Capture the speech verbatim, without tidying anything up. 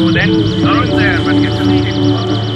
So then, go in there and get the lead.